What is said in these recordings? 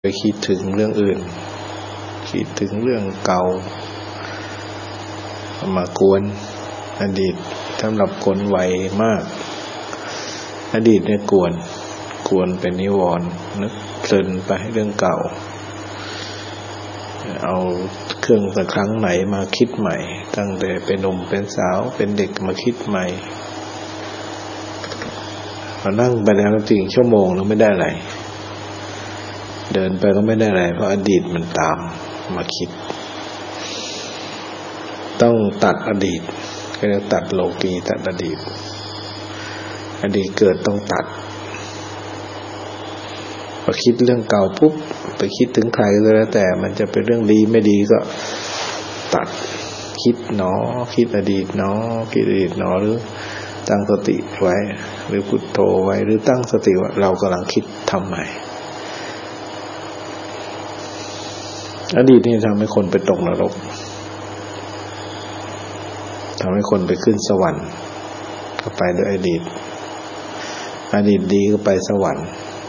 ไปคิดถึงเรื่องอื่นคิดถึงเรื่องเก่ามากวนอดีตสำหรับคนไวมากอดีตเนี่ยกวนเป็นนิวรณ์นึกเพลินไปเรื่องเก่าเอาเครื่องแต่ครั้งไหนมาคิดใหม่ตั้งแต่เป็นหนุ่มเป็นสาวเป็นเด็กมาคิดใหม่พอนั่งไปแล้วจริงชั่วโมงแล้วไม่ได้อะไรเดินไปก็ไม่ได้อะไรเพราะอดีตมันตามมาคิดต้องตัดอดีตก็เรียกตัดโลกีตัดอดีตเกิดต้องตัดพอคิดเรื่องเก่าปุ๊บไปคิดถึงใครก็แล้วแต่มันจะเป็นเรื่องดีไม่ดีก็ตัดคิดหนอคิดอดีตหนอคิดอดีตหนอหรือตั้งสติไว้หรือพุทโธไว้หรือตั้งสติว่าเรากำลังคิดทำใหม่อดีตนี่ทำให้คนไปตกนรกทำให้คนไปขึ้นสวรรค์ก็ไปด้วยอดีตดีก็ไปสวรรค์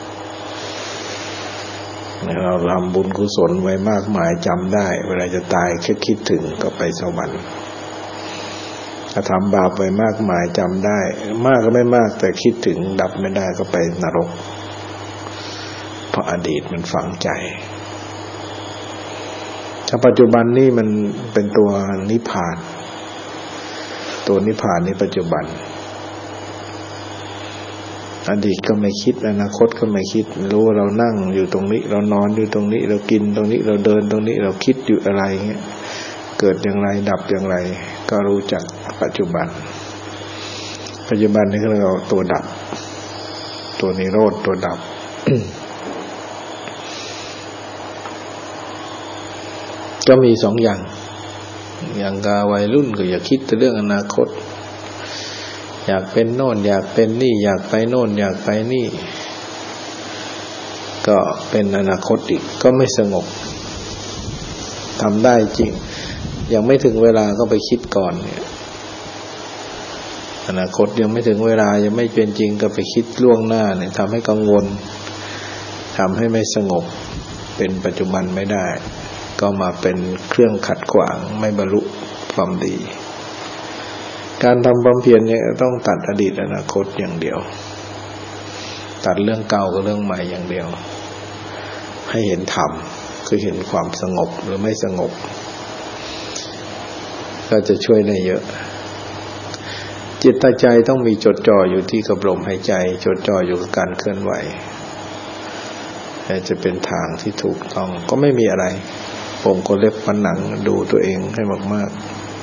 เราทำบุญกุศลไว้มากมายจำได้เวลาจะตายแค่คิดถึงก็ไปสวรรค์ถ้าทำบาปไว้มากมายจำได้มากก็ไม่มากแต่คิดถึงดับไม่ได้ก็ไปนรกเพราะอดีตมันฝังใจถ้าปัจจุบันนี่มันเป็นตัวนิพพานนี่ปัจจุบันอดีตก็ไม่คิดอนาคตก็ไม่คิดรู้ว่าเรานั่งอยู่ตรงนี้เรานอนอยู่ตรงนี้เรากินตรงนี้เราเดินตรงนี้เราคิดอยู่อะไรเงี้ยเกิดอย่างไรดับอย่างไรก็รู้จักปัจจุบันนี่คือเราตัวดับตัวนิโรธตัวดับ ก็มีสองอย่างกาวัยรุ่นก็อย่าคิดแต่เรื่องอนาคตอยากเป็นโน่นอยากเป็นนี่อยากไปโน่นอยากไปนี่ก็เป็นอนาคตอีกก็ไม่สงบทำได้จริงยังไม่ถึงเวลาก็ไปคิดก่อนเนี่ยอนาคตยังไม่ถึงเวลายังไม่เป็นจริงก็ไปคิดล่วงหน้าเนี่ยทำให้กังวลทำให้ไม่สงบเป็นปัจจุบันไม่ได้ก็มาเป็นเครื่องขัดขวางไม่บรรลุความดีการทำความเพียรเนี่ยต้องตัดอดีตอนาคตอย่างเดียวตัดเรื่องเก่ากับเรื่องใหม่อย่างเดียวให้เห็นธรรมคือเห็นความสงบหรือไม่สงบก็จะช่วยได้เยอะจิตใจต้องมีจดจ่ออยู่ที่กับลมหายใจจดจ่ออยู่กับการเคลื่อนไหวจะเป็นทางที่ถูกต้องก็ไม่มีอะไรผมก็เล็บฟันหนังดูตัวเองให้มาก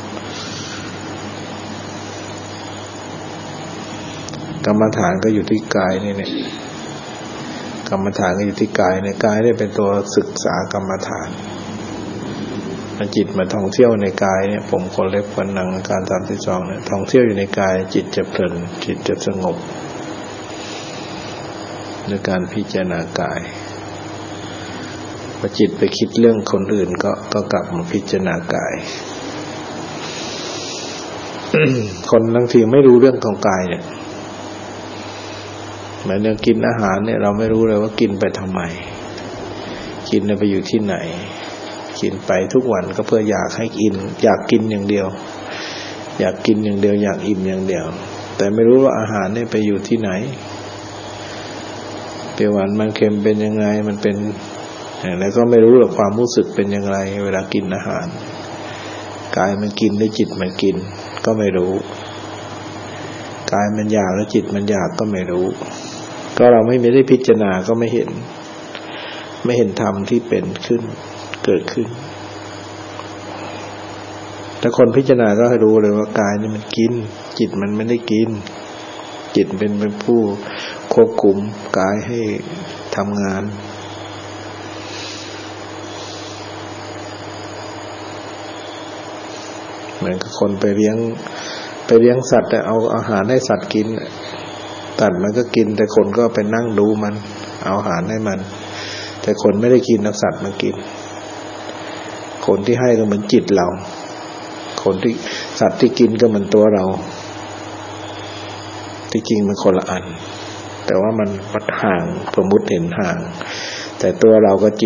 ๆกรรมฐานก็อยู่ที่กายนี่เนี่ยกรรมฐานก็อยู่ที่กายเนี่ยกายเนี่ยเป็นตัวศึกษากรรมฐานจิตมาท่องเที่ยวในกายเนี่ยผมก็เล็บฟันหนังอาการ32เนี่ยท่องเที่ยวอยู่ในกายจิตจะเพลินจิตจะสงบในการพิจารณากายพอจิตไปคิดเรื่องคนอื่นก็กลับมาพิจารณากาย คนบางทีไม่รู้เรื่องของกายเนี่ยเหมือนอย่างกินอาหารเนี่ยเราไม่รู้เลยว่ากินไปทำไมกินไปอยู่ที่ไหนกินไปทุกวันก็เพื่ออยากให้กินอยากกินอย่างเดียวอยากกินอย่างเดียวอยากอิ่มอย่างเดียวแต่ไม่รู้ว่าอาหารเนี่ยไปอยู่ที่ไหนเปรี้ยวหวานมันเค็มเป็นยังไงมันเป็นแล้วก็ไม่รู้หรอกความรู้สึกเป็นอย่างไรเวลากินอาหารกายมันกินหรือจิตมันกินก็ไม่รู้กายมันอยากหรือจิตมันอยากก็ไม่รู้ก็เราไม่ได้พิจารณาก็ไม่เห็นธรรมที่เป็นขึ้นเกิดขึ้นถ้าคนพิจารณาก็ให้รู้เลยว่ากายนี่มันกินจิตมันไม่ได้กินจิตเป็นผู้ควบคุมกายให้ทำงานเหมือนกับคนไปเลี้ยงสัตว์แต่เอาอาหารให้สัตว์กินสัตว์มันก็กินแต่คนก็ไปนั่งดูมันเอาอาหารให้มันแต่คนไม่ได้กินสัตว์มันกินคนที่ให้ก็เหมือนจิตเราคนที่สัตว์ที่กินก็เหมือนตัวเราที่จริงมันคนละอันแต่ว่ามันห่างสมมุติเห็นห่างแต่ตัวเราก็จิต